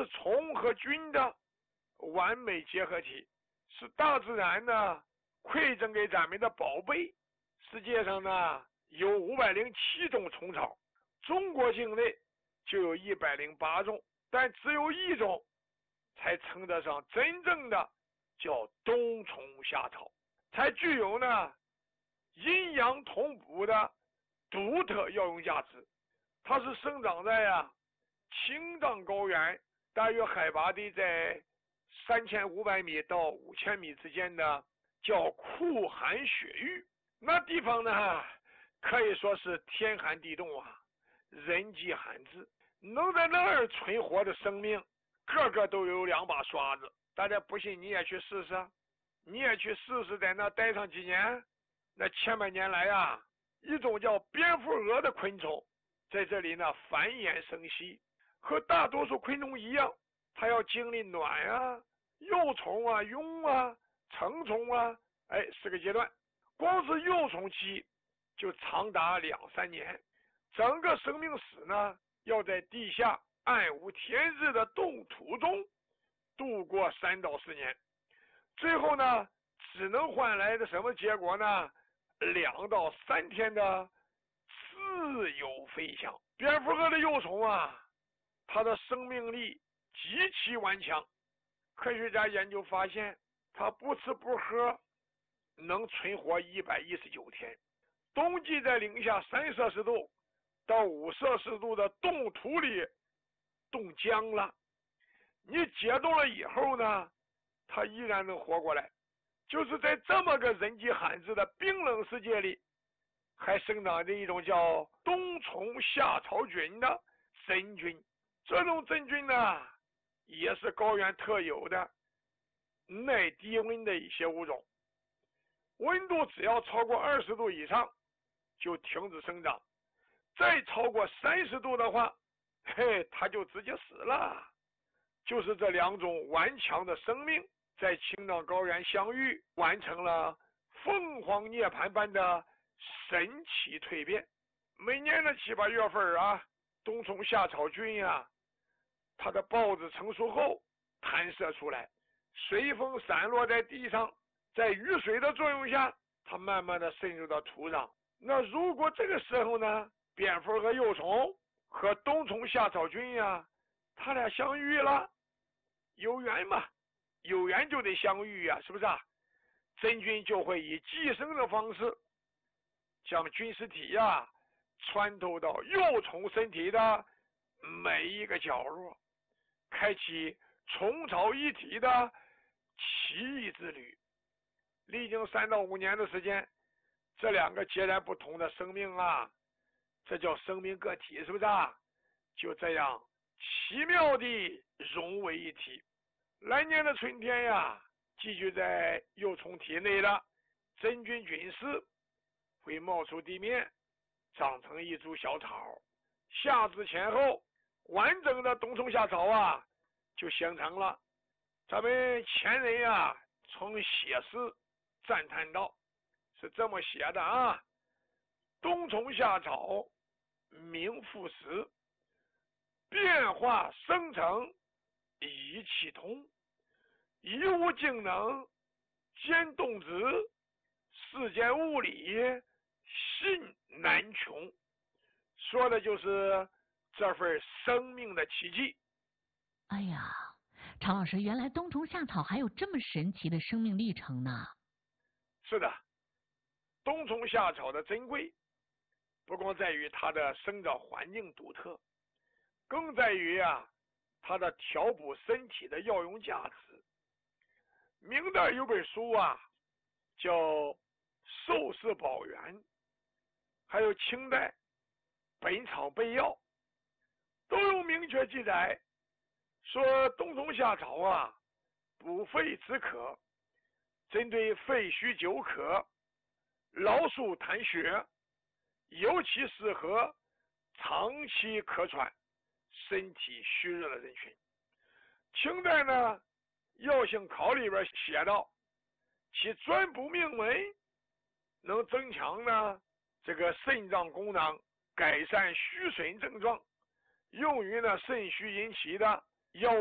是虫和菌的完美结合体，是大自然呢馈赠给咱们的宝贝。世界上呢有507种虫草，中国境内就有108种，但只有一种才称得上真正的叫冬虫夏草，才具有呢阴阳同补的独特药用价值。它是生长在青藏高原，大约海拔地在3500米到5000米之间的叫酷寒雪域。那地方呢可以说是天寒地冻人迹罕至，能在那儿存活的生命个个都有2把刷子。大家不信你也去试试，你也去试试，在那待上几年。那千百年来一种叫蝙蝠蛾的昆虫在这里呢繁衍生息，和大多数昆虫一样，它要经历卵幼虫蛹成虫4个阶段。光是幼虫期就长达2-3年，整个生命史呢要在地下暗无天日的冻土中度过3到4年，最后呢只能换来的什么结果呢？2到3天的自由飞翔。蝙蝠蛾的幼虫它的生命力极其顽强，科学家研究发现，它不吃不喝能存活119天，冬季在零下3摄氏度到5摄氏度的冻土里冻僵了，你解冻了以后呢，它依然能活过来。就是在这么个人迹罕至的冰冷世界里，还生长着一种叫冬虫夏草菌的真菌。这种真菌呢也是高原特有的耐低温的一些物种，温度只要超过20度以上就停止生长，再超过30度的话它就直接死了。就是这2种顽强的生命在青藏高原相遇，完成了凤凰涅槃般的神奇蜕变。每年的7、8月份冬虫夏草菌它的孢子成熟后弹射出来，随风散落在地上，在雨水的作用下，它慢慢的渗入到土壤。那如果这个时候呢，蝙蝠和幼虫和冬虫夏草菌它俩相遇了，有缘嘛，有缘就得相遇是不是真菌就会以寄生的方式将菌丝体穿透到幼虫身体的每一个角落，开启虫草一体的奇异之旅。历经3到5年的时间，这2个截然不同的生命这叫生命个体，是不是就这样奇妙地融为一体。来年的春天寄居在幼虫体内的真菌菌丝会冒出地面，长成一株小草，夏至前后完整的冬虫夏草就形成了。咱们前人曾写诗赞叹道，是这么写的冬虫夏草名副实，变化生成一气通，一物竟能兼动植，世间物理信难穷。说的就是这份生命的奇迹。 哎呀，常老师，原来冬虫夏草还有这么神奇的生命历程呢。 是的，冬虫夏草的珍贵不光在于它的生长环境独特，更在于它的调补身体的药用价值。明代有本书叫《寿氏宝源》，还有清代《本草备药》，都有明确记载说冬虫夏草补肺止渴，针对肺虚久渴、劳数痰血，尤其适合长期咳喘、身体虚热的人群。清代呢药性考里边写道，其专补命门，能增强呢这个肾脏功能，改善虚损症状，用于呢肾虚引起的腰